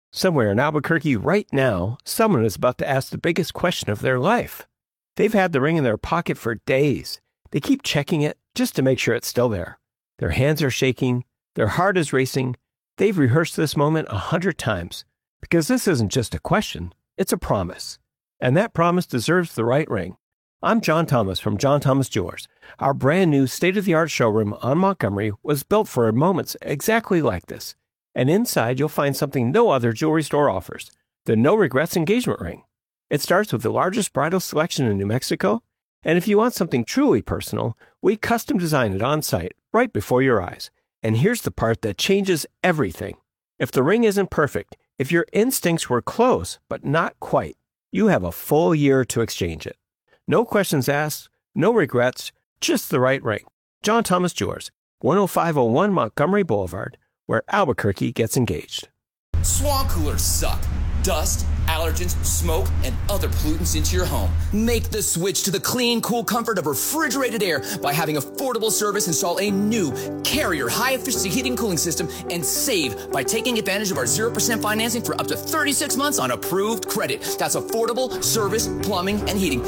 Somewhere in Albuquerque right now, someone is about to ask the biggest question of their life. They've had the ring in their pocket for days. They keep checking it just to make sure it's still there. Their hands are shaking. Their heart is racing. They've rehearsed this moment 100 times. Because this isn't just a question, it's a promise. And that promise deserves the right ring. I'm John Thomas from John Thomas Jewelers. Our brand new state-of-the-art showroom on Montgomery was built for moments exactly like this. And inside, you'll find something no other jewelry store offers, the No Regrets engagement ring. It starts with the largest bridal selection in New Mexico, and if you want something truly personal, we custom design it on site, right before your eyes. And here's the part that changes everything. If the ring isn't perfect, if your instincts were close, but not quite, you have a full year to exchange it. No questions asked, no regrets, just the right ring. John Thomas Jewelers, 10501 Montgomery Boulevard, where Albuquerque gets engaged. Swamp coolers suck. Dust, allergens, smoke, and other pollutants into your home. Make the switch to the clean, cool comfort of refrigerated air by having affordable service install a new Carrier high-efficiency heating and cooling system and save by taking advantage of our 0% financing for up to 36 months on approved credit. That's affordable service, plumbing, and heating.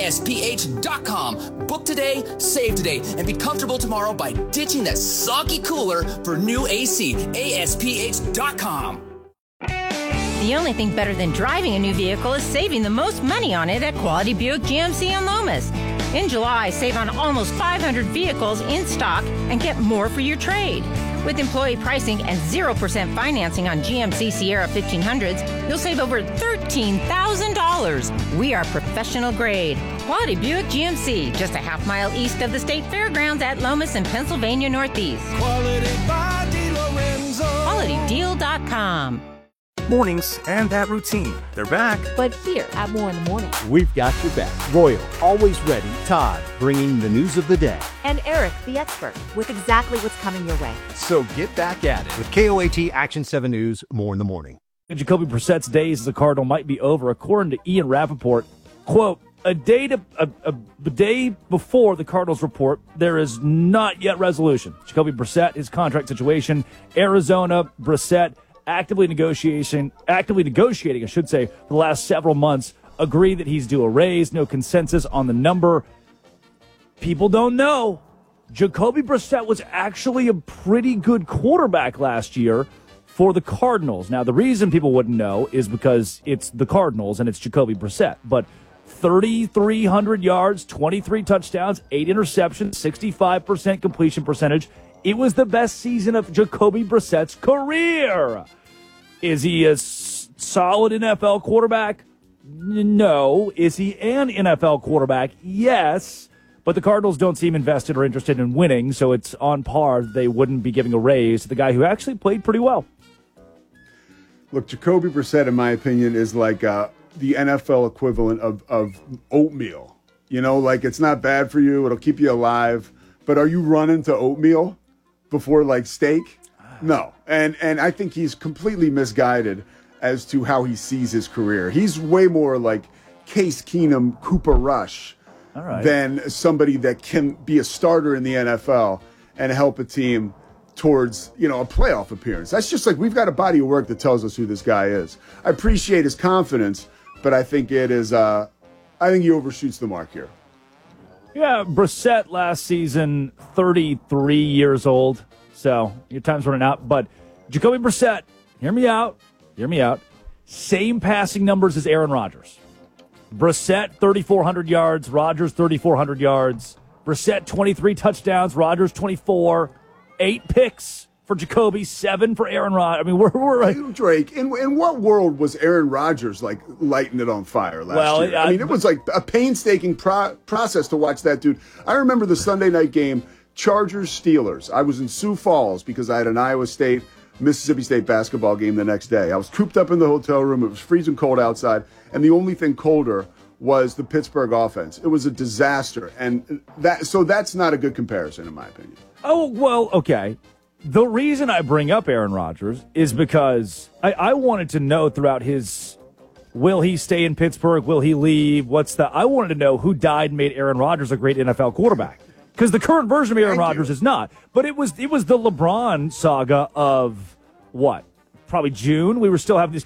ASPH.com. Book today, save today, and be comfortable tomorrow by ditching that soggy cooler for new AC. ASPH.com. The only thing better than driving a new vehicle is saving the most money on it at Quality Buick GMC in Lomas. In July, save on almost 500 vehicles in stock and get more for your trade. With employee pricing and 0% financing on GMC Sierra 1500s, you'll save over $13,000. We are professional grade. Quality Buick GMC, just a half mile east of the State Fairgrounds at Lomas in Pennsylvania Northeast. Quality by DeLorenzo. QualityDeal.com. Mornings and that routine. They're back. But here at More in the Morning, we've got your back. Royal, always ready. Todd, bringing the news of the day. and Eric, the expert, with exactly what's coming your way. So get back at it. With KOAT Action 7 News, More in the Morning. Jacoby Brissett's days as a Cardinal might be over, according to Ian Rappaport. Quote, a day before the Cardinals report, there is not yet resolution. Jacoby Brissett, his contract situation, Arizona, Brissett, actively negotiating, I should say, for the last several months, agree that he's due a raise, no consensus on the number. People don't know. Jacoby Brissett was actually a pretty good quarterback last year for the Cardinals. Now, the reason people wouldn't know is because it's the Cardinals and it's Jacoby Brissett. But 3,300 yards, 23 touchdowns, 8 interceptions, 65% completion percentage. It was the best season of Jacoby Brissett's career. Is he a solid NFL quarterback? No. Is he an NFL quarterback? Yes. But the Cardinals don't seem invested or interested in winning, so it's on par. They wouldn't be giving a raise to the guy who actually played pretty well. Look, Jacoby Brissett, in my opinion, is like the NFL equivalent of oatmeal. You know, like it's not bad for you. It'll keep you alive. But are you running to oatmeal before like steak? No. And I think he's completely misguided as to how he sees his career. He's way more like Case Keenum, Cooper Rush than somebody that can be a starter in the NFL and help a team towards, a playoff appearance. That's just like we've got a body of work that tells us who this guy is. I appreciate his confidence, but I think it is I think he overshoots the mark here. Yeah, Brissett last season, 33 years old. So your time's running out. But Jacoby Brissett, hear me out. Same passing numbers as Aaron Rodgers. Brissett, 3,400 yards. Rodgers, 3,400 yards. Brissett, 23 touchdowns. Rodgers, 24. 8 picks for Jacoby, 7 for Aaron Rodgers. I mean, we're Drake, in what world was Aaron Rodgers like lighting it on fire last year? I mean, it was like a painstaking process to watch that dude. I remember the Sunday night game, Chargers-Steelers. I was in Sioux Falls because I had an Iowa State, Mississippi State basketball game the next day. I was cooped up in the hotel room. It was freezing cold outside, and the only thing colder was the Pittsburgh offense. It was a disaster, and that's not a good comparison, in my opinion. Oh, well, okay. The reason I bring up Aaron Rodgers is because I wanted to know throughout his, will he stay in Pittsburgh? Will he leave? I wanted to know who died and made Aaron Rodgers a great NFL quarterback. Because the current version of Aaron Rodgers is not. But it was the LeBron saga of what? Probably June. We were still having these